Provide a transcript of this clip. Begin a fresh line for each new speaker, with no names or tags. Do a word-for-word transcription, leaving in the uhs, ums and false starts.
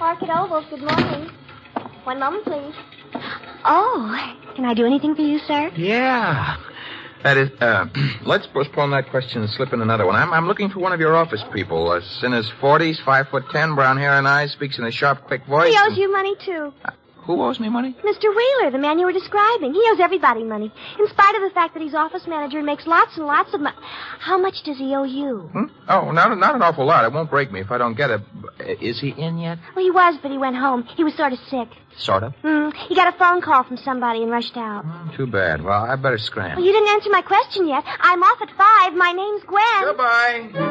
Orchid Ovals, good morning. One moment, please.
Oh, can I do anything for you, sir?
Yeah. That is, uh, let's postpone that question and slip in another one. I'm, I'm looking for one of your office people. Uh, in his forties, five foot ten, brown hair and eyes, speaks in a sharp, quick voice.
He owes
and...
you money, too.
Uh, who owes me money?
Mister Wheeler, the man you were describing. He owes everybody money. In spite of the fact that he's office manager and makes lots and lots of money. How much does he owe you?
Hmm? Oh, not, not an awful lot. It won't break me if I don't get it. Is he in yet?
Well, he was, but he went home. He was sort of sick.
Sort of?
Hmm. He got a phone call from somebody and rushed out.
Mm, too bad. Well, I better scram.
Well, you didn't answer my question yet. I'm off at five. My name's Gwen.
Goodbye.